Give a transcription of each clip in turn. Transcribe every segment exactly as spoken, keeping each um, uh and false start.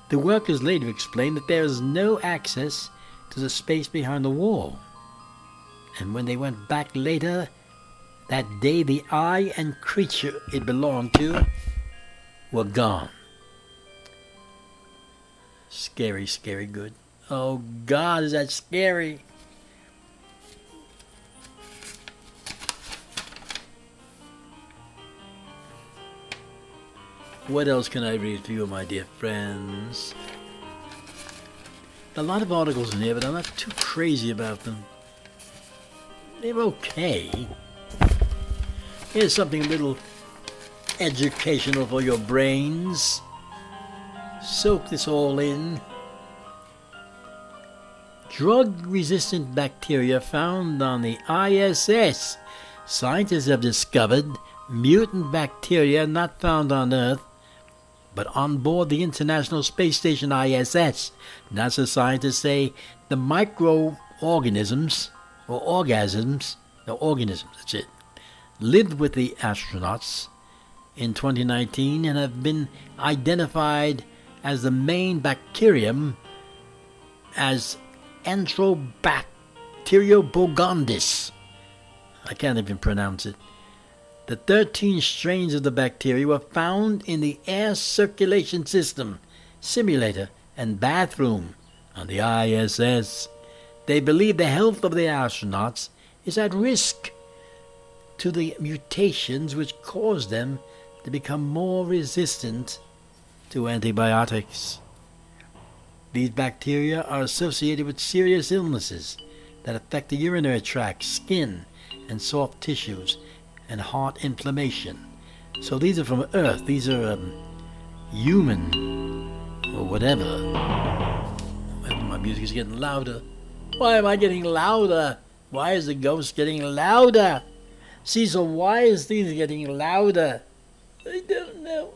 The workers later explained that there is no access to the space behind the wall. And when they went back later that day, the eye and creature it belonged to were gone. Scary, scary good. Oh God, is that scary? What else can I read for you, my dear friends? A lot of articles in here, but I'm not too crazy about them. They're okay. Here's something a little educational for your brains. Soak this all in. Drug-resistant bacteria found on the I S S. Scientists have discovered mutant bacteria not found on Earth, but on board the International Space Station I S S. NASA scientists say the microorganisms, or orgasms, no, organisms, that's it, lived with the astronauts in twenty nineteen and have been identified as the main bacterium as Enterobacteriobogondis. I can't even pronounce it. The thirteen strains of the bacteria were found in the air circulation system, simulator, and bathroom on the I S S. They believe the health of the astronauts is at risk to the mutations which cause them to become more resistant to antibiotics. These bacteria are associated with serious illnesses that affect the urinary tract, skin, and soft tissues, and heart inflammation. So these are from Earth. These are um, human, or whatever. My music is getting louder. Why am I getting louder? Why is the ghost getting louder? Cecil, why is things getting louder? I don't know.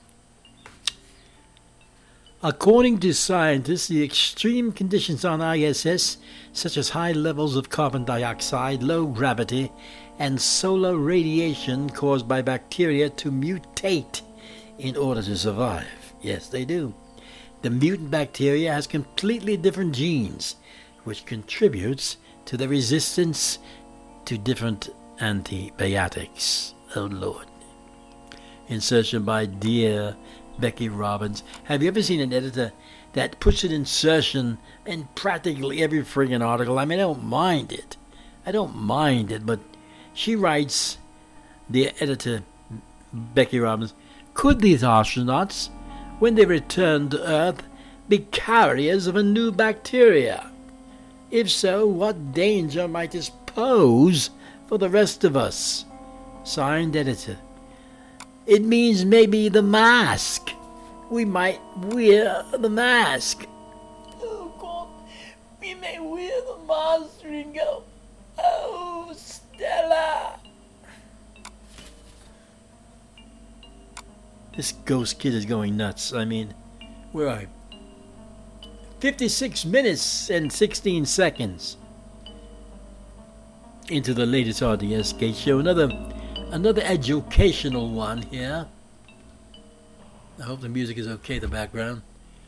According to scientists, the extreme conditions on I S S, such as high levels of carbon dioxide, low gravity, and solar radiation caused by bacteria to mutate in order to survive. Yes, they do. The mutant bacteria has completely different genes, which contributes to the resistance to different antibiotics. Oh, Lord. Insertion by Dear Becky Robbins. Have you ever seen an editor that puts an insertion in practically every friggin' article? I mean, I don't mind it. I don't mind it, but she writes, the editor, Becky Robbins, could these astronauts, when they return to Earth, be carriers of a new bacteria? If so, what danger might this pose for the rest of us? Signed, editor. It means maybe the mask. We might wear the mask. Oh, God. We may wear the mask and go, oh, Stella. This ghost kid is going nuts. I mean, where are you? fifty-six minutes and sixteen seconds into the latest R D S Gate show. Another Another educational one here. I hope the music is okay, the background.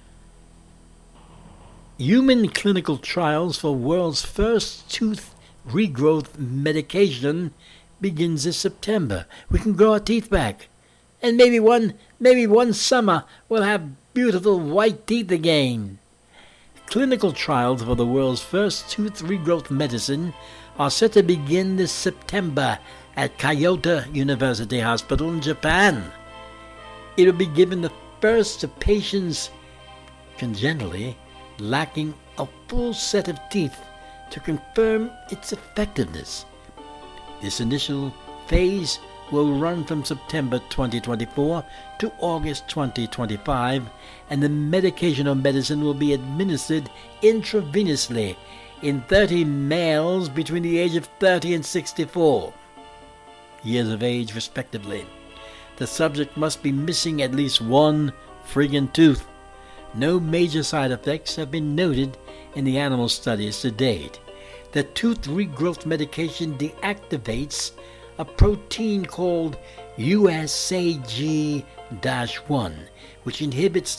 Human clinical trials for world's first tooth regrowth medication begins this September. We can grow our teeth back. And maybe one, maybe one summer we'll have beautiful white teeth again. Clinical trials for the world's first tooth regrowth medicine are set to begin this September at Kyoto University Hospital in Japan. It will be given the first to patients congenitally lacking a full set of teeth to confirm its effectiveness. This initial phase will run from September twenty twenty-four to August twenty twenty-five, and the medication or medicine will be administered intravenously in thirty males between the age of thirty and sixty-four years of age, respectively. The subject must be missing at least one friggin' tooth. No major side effects have been noted in the animal studies to date. The tooth regrowth medication deactivates a protein called U S A G one, which inhibits